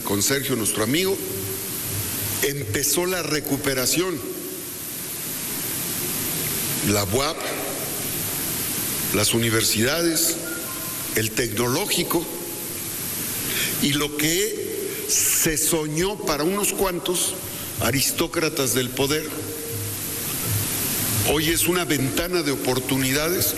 con Sergio, nuestro amigo, empezó la recuperación. La UAP, las universidades, el tecnológico, y lo que se soñó para unos cuantos aristócratas del poder, hoy es una ventana de oportunidades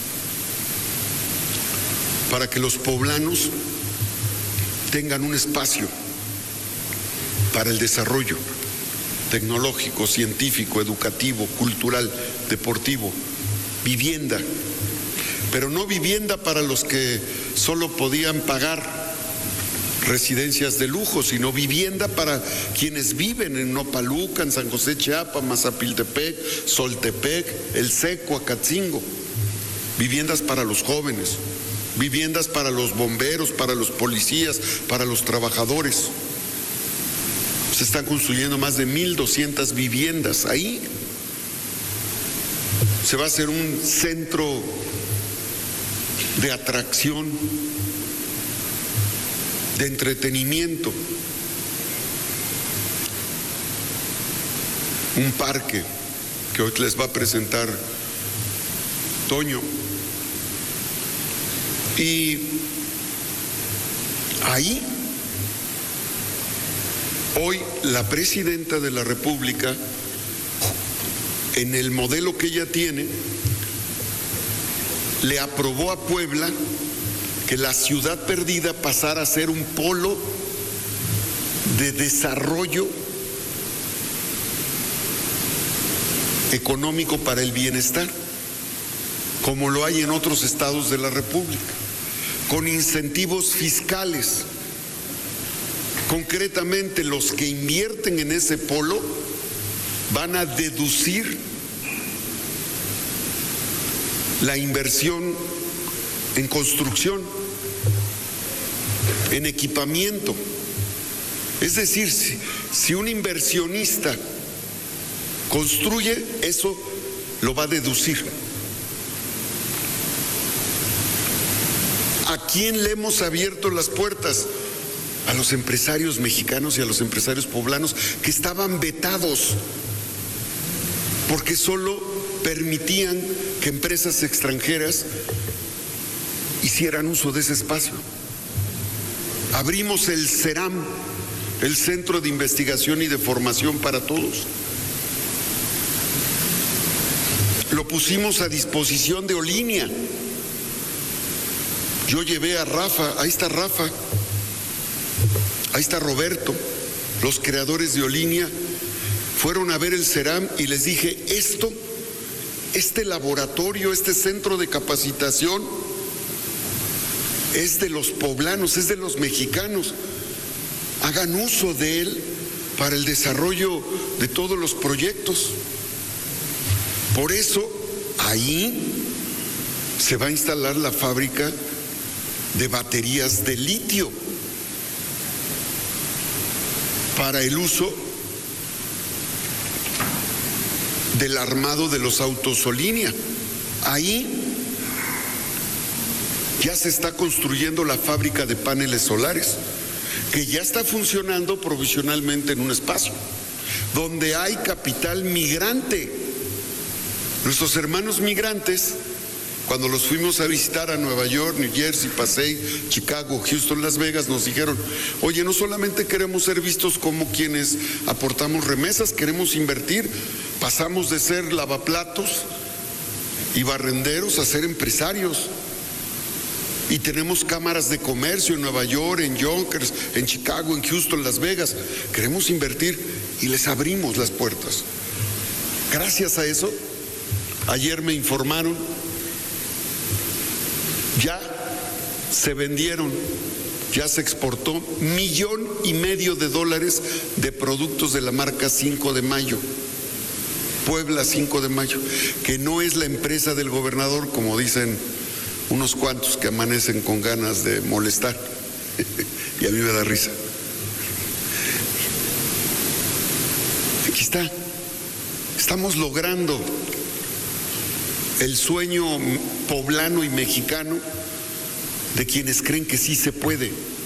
para que los poblanos tengan un espacio para el desarrollo tecnológico, científico, educativo, cultural, deportivo, vivienda, pero no vivienda para los que solo podían pagar residencias de lujo, sino vivienda para quienes viven en Nopalucan, San José Chiapa, Mazapiltepec, Soltepec, El Seco, Acatzingo. Viviendas para los jóvenes, viviendas para los bomberos, para los policías, para los trabajadores. Se están construyendo más de 1,200 viviendas. Ahí se va a hacer un centro de atracción, de entretenimiento, un parque que hoy les va a presentar Toño. Y ahí, hoy la presidenta de la República, en el modelo que ella tiene, le aprobó a Puebla que la ciudad perdida pasara a ser un polo de desarrollo económico para el bienestar, como lo hay en otros estados de la República, con incentivos fiscales. Concretamente, los que invierten en ese polo van a deducir la inversión en construcción, en equipamiento. Es decir, si un inversionista construye, eso lo va a deducir. ¿A quién le hemos abierto las puertas? A los empresarios mexicanos y a los empresarios poblanos que estaban vetados porque solo permitían que empresas extranjeras hicieran uso de ese espacio. Abrimos el CERAM, el Centro de Investigación y de Formación para Todos. Lo pusimos a disposición de Olinia. Yo llevé a Rafa, ahí está Rafa, ahí está Roberto, los creadores de Olinia, fueron a ver el CERAM y les dije, este laboratorio, este centro de capacitación es de los poblanos, es de los mexicanos. Hagan uso de él para el desarrollo de todos los proyectos. Por eso, ahí se va a instalar la fábrica de baterías de litio para el uso del armado de los autos Olinia. Ahí ya se está construyendo la fábrica de paneles solares, que ya está funcionando provisionalmente en un espacio donde hay capital migrante. Nuestros hermanos migrantes, cuando los fuimos a visitar a Nueva York, New Jersey, Pasay, Chicago, Houston, Las Vegas, nos dijeron, oye, no solamente queremos ser vistos como quienes aportamos remesas, queremos invertir, pasamos de ser lavaplatos y barrenderos a ser empresarios. Y tenemos cámaras de comercio en Nueva York, en Yonkers, en Chicago, en Houston, Las Vegas. Queremos invertir y les abrimos las puertas. Gracias a eso, ayer me informaron, ya se vendieron, ya se exportó $1,5 millones de productos de la marca 5 de Mayo. Puebla 5 de Mayo, que no es la empresa del gobernador, como dicen unos cuantos que amanecen con ganas de molestar. Y a mí me da risa. Aquí está. Estamos logrando el sueño poblano y mexicano de quienes creen que sí se puede.